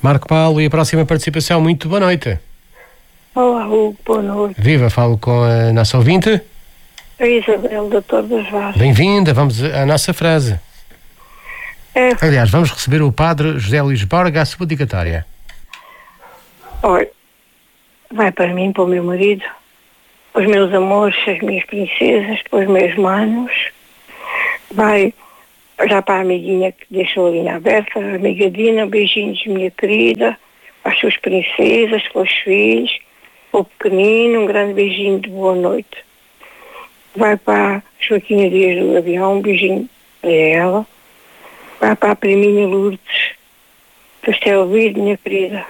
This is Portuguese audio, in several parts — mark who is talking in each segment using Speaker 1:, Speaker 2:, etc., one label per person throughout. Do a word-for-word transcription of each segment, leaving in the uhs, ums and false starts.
Speaker 1: Marco Paulo, e a próxima participação. Muito boa noite.
Speaker 2: Olá, Hugo, boa noite.
Speaker 1: Viva, falo com a nossa ouvinte.
Speaker 2: A Isabel, da Torre das Varas.
Speaker 1: Bem-vinda, vamos à nossa frase.
Speaker 2: É,
Speaker 1: Aliás, vamos receber o padre José Luís Borga, a sua dedicatória.
Speaker 2: olha, vai para mim, para o meu marido, para os meus amores, as minhas princesas, para os meus manos, vai já para a amiguinha que deixou a linha aberta, a amiga Dina, beijinhos, minha querida, para as suas princesas, para os filhos, para o pequenino, um grande beijinho de boa noite. Vai para a Joaquina Dias do Avião, um beijinho para ela. Vai para a priminha Lourdes, que está a ouvir, minha querida,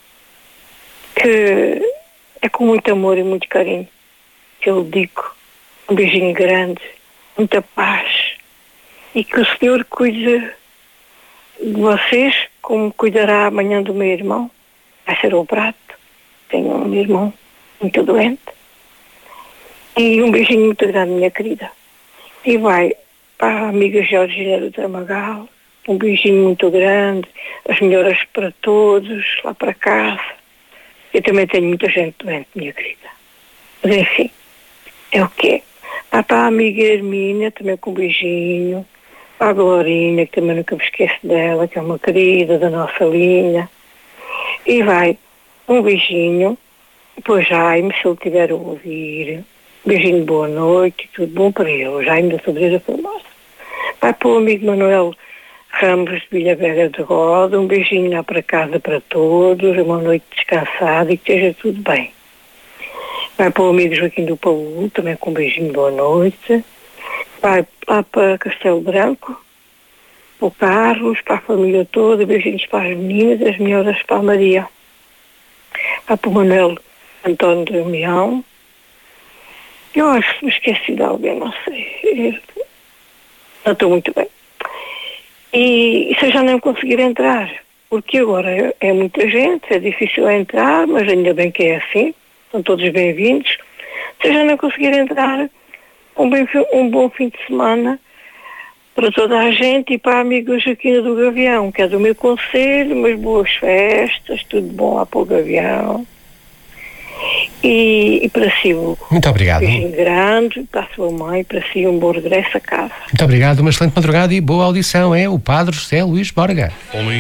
Speaker 2: que é com muito amor e muito carinho que eu digo um beijinho grande, muita paz, e que o Senhor cuide de vocês como cuidará amanhã do meu irmão. Vai ser operado, tenho um irmão muito doente, e um beijinho muito grande, minha querida. E vai para a amiga Georgina do Tramagal, um beijinho muito grande, as melhoras para todos, lá para casa. Eu também tenho muita gente doente, minha querida. Mas enfim, é o que é. Vai para a amiga Hermínia, também com um beijinho. Para a Glorinha, que também nunca me esqueço dela, que é uma querida da nossa linha. E vai um beijinho para o Jaime, se ele estiver a ouvir. Um beijinho de boa noite, tudo bom para ele, o Jaime da Sobreira Formosa. Vai para o amigo Manuel Ramos de Vila Velha de Roda, um beijinho lá para casa para todos, uma noite descansada e que esteja tudo bem. Vai para o amigo Joaquim do Paulo, também com um beijinho de boa noite. Vai lá para Castelo Branco, para o Carlos, para a família toda, beijinhos para as meninas, as melhoras para a Maria. Vai para o Manuel António de Leão. Eu acho que me esqueci de alguém, não sei. Não estou muito bem. E, e se eu já não conseguir entrar, porque agora é, é muita gente, é difícil entrar, mas ainda bem que é assim, são todos bem-vindos. Se eu já não conseguir entrar, um, bem, um bom fim de semana para toda a gente e para a amiga Joaquina do Gavião, que é do meu conselho, umas boas festas, tudo bom lá para o Gavião. E, e para si, Hugo,
Speaker 1: Muito obrigado.
Speaker 2: um beijinho grande, para a sua mãe, para si um bom regresso a casa.
Speaker 1: Muito obrigado, uma excelente madrugada e boa audição. É o padre José Luís Borga.